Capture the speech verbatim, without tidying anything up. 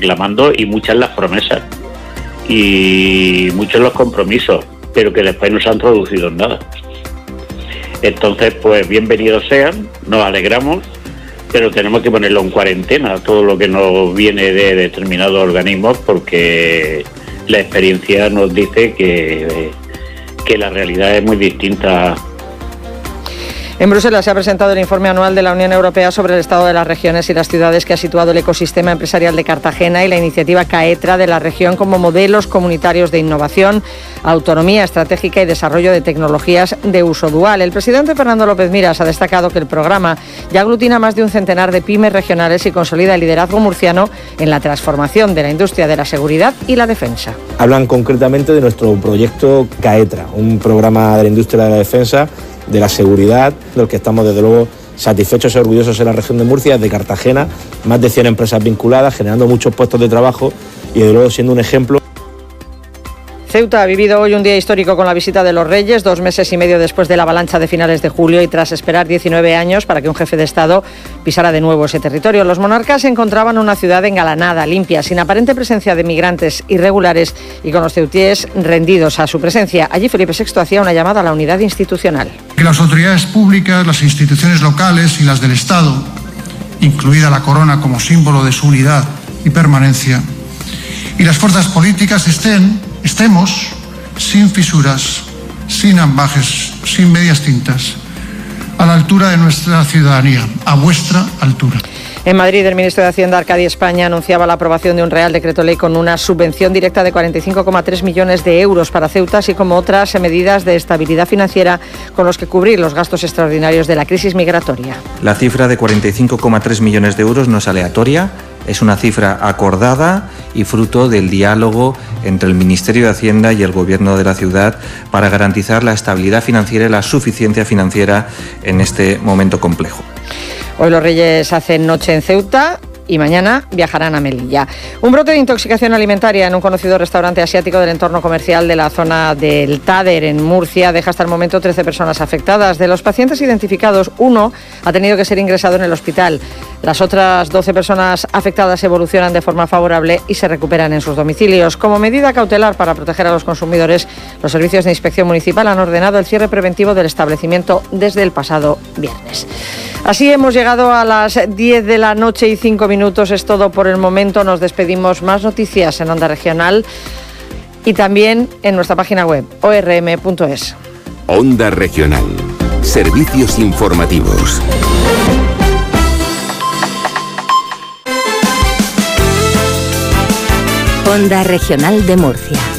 reclamando, y muchas las promesas y muchos los compromisos, pero que después no se han traducido en nada. Entonces, pues bienvenidos sean, nos alegramos, pero tenemos que ponerlo en cuarentena, todo lo que nos viene de determinados organismos, porque la experiencia nos dice que, que la realidad es muy distinta. En Bruselas se ha presentado el informe anual de la Unión Europea sobre el estado de las regiones y las ciudades, que ha situado el ecosistema empresarial de Cartagena y la iniciativa CAETRA de la región como modelos comunitarios de innovación, autonomía estratégica y desarrollo de tecnologías de uso dual. El presidente Fernando López Miras ha destacado que el programa ya aglutina más de un centenar de pymes regionales y consolida el liderazgo murciano en la transformación de la industria de la seguridad y la defensa. Hablan concretamente de nuestro proyecto CAETRA, un programa de la industria de la defensa, de la seguridad, del que estamos desde luego satisfechos y orgullosos en la región de Murcia, de Cartagena, más de cien empresas vinculadas, generando muchos puestos de trabajo y desde luego siendo un ejemplo. Ceuta ha vivido hoy un día histórico con la visita de los Reyes, dos meses y medio después de la avalancha de finales de julio y tras esperar diecinueve años para que un jefe de Estado pisara de nuevo ese territorio. Los monarcas se encontraban en una ciudad engalanada, limpia, sin aparente presencia de migrantes irregulares y con los ceutíes rendidos a su presencia. Allí Felipe sexto hacía una llamada a la unidad institucional. Que las autoridades públicas, las instituciones locales y las del Estado, incluida la corona como símbolo de su unidad y permanencia, y las fuerzas políticas estén Estemos sin fisuras, sin ambajes, sin medias tintas, a la altura de nuestra ciudadanía, a vuestra altura. En Madrid, el ministro de Hacienda, Arcadio España, anunciaba la aprobación de un Real Decreto Ley con una subvención directa de cuarenta y cinco coma tres millones de euros para Ceuta, así como otras medidas de estabilidad financiera con los que cubrir los gastos extraordinarios de la crisis migratoria. La cifra de cuarenta y cinco coma tres millones de euros no es aleatoria, es una cifra acordada y fruto del diálogo entre el Ministerio de Hacienda y el Gobierno de la ciudad para garantizar la estabilidad financiera y la suficiencia financiera en este momento complejo. Hoy los Reyes hacen noche en Ceuta y mañana viajarán a Melilla. Un brote de intoxicación alimentaria en un conocido restaurante asiático del entorno comercial de la zona del Táder, en Murcia, deja hasta el momento trece personas afectadas. De los pacientes identificados, uno ha tenido que ser ingresado en el hospital. Las otras doce personas afectadas evolucionan de forma favorable y se recuperan en sus domicilios. Como medida cautelar para proteger a los consumidores, los servicios de inspección municipal han ordenado el cierre preventivo del establecimiento desde el pasado viernes. Así hemos llegado a las diez de la noche y cinco minutos. Es todo por el momento. Nos despedimos. Más noticias en Onda Regional y también en nuestra página web o r m punto es. Onda Regional. Servicios informativos. Onda Regional de Murcia.